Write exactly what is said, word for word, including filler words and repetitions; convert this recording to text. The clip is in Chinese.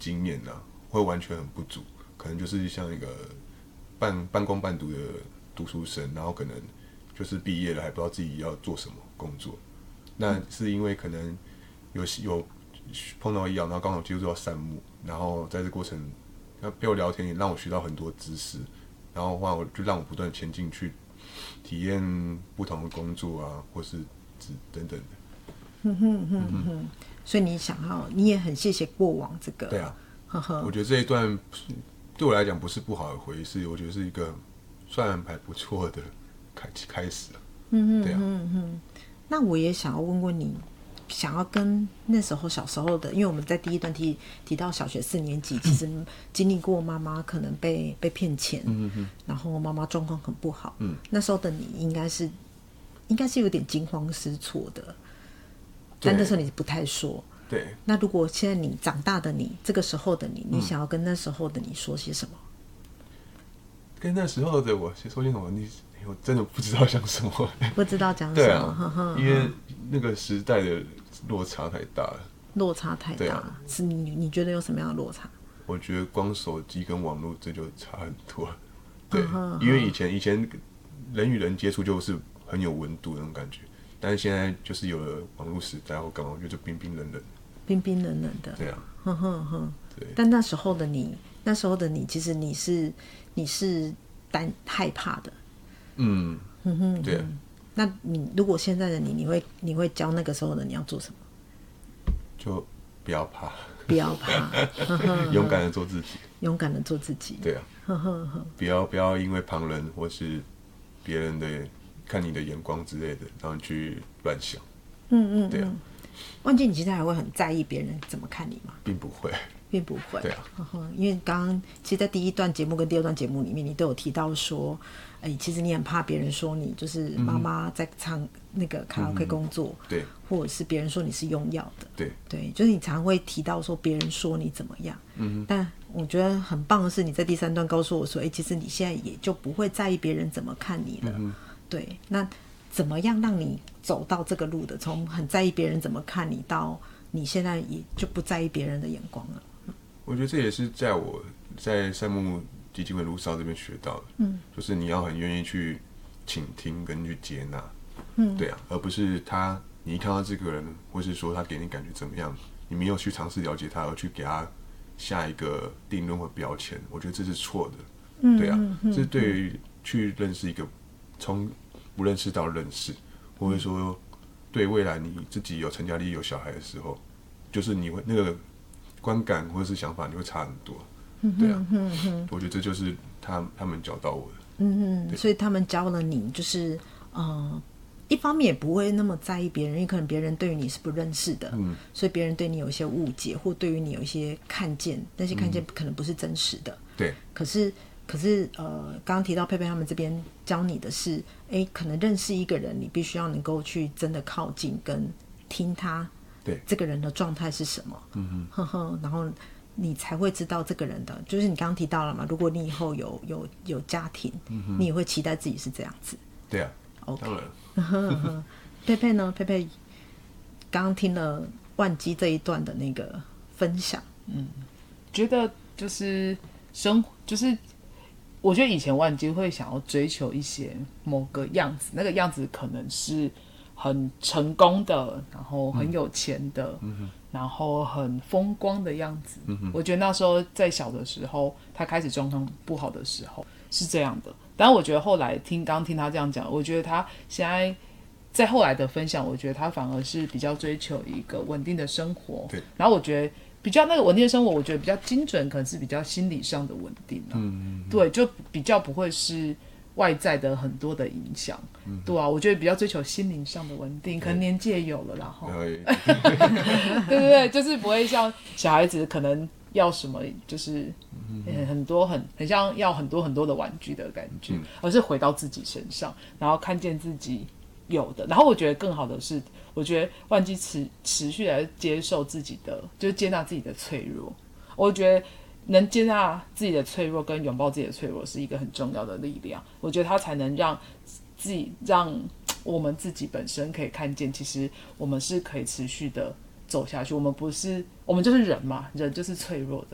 经验啊，会完全很不足，可能就是像一个半半工半读的读书生，然后可能就是毕业了还不知道自己要做什么工作。那是因为可能有有碰到一样，然后刚好接触到善牧，然后在这过程，他陪我聊天也让我学到很多知识，然后话我就让我不断前进去体验不同的工作啊，或是等等的。 嗯哼哼哼哼，所以你想要，你也很谢谢过往这个。 对啊， 呵呵， 我觉得这一段对我来讲不是不好的回忆，是我觉得是一个算还不错的开开始啊。 嗯哼对啊。 嗯哼，那我也想要问问你，想要跟那时候小时候的，因为我们在第一段提提到小学四年级，其实经历过妈妈可能被被骗钱， 嗯哼， 然后妈妈状况很不好， 嗯， 那时候的你应该是应该是有点惊慌失措的，但那时候你不太说。 对。 那如果现在你长大的你，这个时候的你，你想要跟那时候的你说些什么？ 跟那时候的我说些什么？你我真的不知道讲什么， 不知道讲什么。 对啊， 呵呵呵， 因为那个时代的落差太大了。 落差太大， 啊、 是你你觉得有什么样的落差？ 我觉得光手机跟网络这就差很多。对， 呵呵呵， 因为以前以前人与人接触就是很有温度那种感觉，但是现在就是有了网络时代，我感觉我觉得就冰冰冷冷， 冰冰冷冷的。 对啊， 呵呵呵。 对。 但那时候的你，那时候的你，其实你是你是担害怕的。 嗯， 哼哼， 对啊。 那你如果现在的你，你会你会教那个时候的你要做什么？ 就不要怕， 不要怕， 勇敢的做自己， 勇敢的做自己。 对啊， 呵呵呵， 不要不要因为旁人或是别人的看你的眼光之类的，然后去乱想。 嗯嗯， 对啊。 万金，你其实还会很在意别人怎么看你吗？ 并不会， 并不会。 对啊， 呵呵，因为刚刚其实，在第一段节目跟第二段节目里面，你都有提到说，哎，其实你很怕别人说你就是妈妈在唱那个卡拉 OK 工作， 嗯、对， 或者是别人说你是用药的， 对对，就是你常会提到说别人说你怎么样，嗯，但我觉得很棒的是，你在第三段告诉我说，哎，其实你现在也就不会在意别人怎么看你了，嗯、对，那怎么样让你走到这个路的？从很在意别人怎么看你，到你现在也就不在意别人的眼光了。 我觉得这也是在我在善牧基金会卢少这边学到的，嗯，就是你要很愿意去倾听跟去接纳，嗯，对啊，而不是他你一看到这个人，或是说他给你感觉怎么样，你没有去尝试了解他，而去给他下一个定论或标签，我觉得这是错的，嗯，对啊，这是对于去认识一个从不认识到认识，或者说对未来你自己有成家立业有小孩的时候，就是你会那个观感或者是想法你会差很多，对啊，我觉得这就是他他们教导我的， 嗯嗯，所以他们教了你，就是呃，一方面也不会那么在意别人，因为可能别人对于你是不认识的，嗯，所以别人对你有一些误解，或对于你有一些看见，那些看见可能不是真实的， 对， 可是。可是，呃，刚刚提到佩佩他们这边教你的是，哎，可能认识一个人，你必须要能够去真的靠近，跟听他， 对这个人的状态是什么，嗯哼，呵呵，然后你才会知道这个人的，就是你刚刚提到了嘛，如果你以后有有有家庭，嗯、你也会期待自己是这样子， 对啊 ，OK， 当然， 佩佩呢？佩佩刚刚听了万基这一段的那个分享， 嗯，觉得就是生就是。我觉得以前万基会想要追求一些某个样子，那个样子可能是很成功的，然后很有钱的，嗯、然后很风光的样子。嗯、我觉得那时候在小的时候，他开始状况不好的时候是这样的。但我觉得后来听刚听他这样讲，我觉得他现在在后来的分享，我觉得他反而是比较追求一个稳定的生活。对，然后我觉得。比较那个稳定的生活，我觉得比较精准，可能是比较心理上的稳定、啊、嗯, 嗯，对，就比较不会是外在的很多的影响，嗯，对啊，我觉得比较追求心灵上的稳定，可能年纪也有了啦，哈，对对对，就是不会像小孩子可能要什么，就是很多很很像要很多很多的玩具的感觉，嗯、而是回到自己身上，然后看见自己有的，然后我觉得更好的是。我觉得万基持持续来接受自己的，就是接纳自己的脆弱。我觉得能接纳自己的脆弱跟拥抱自己的脆弱是一个很重要的力量。我觉得它才能让自己，让我们自己本身可以看见，其实我们是可以持续的走下去。我们不是，我们就是人嘛，人就是脆弱的。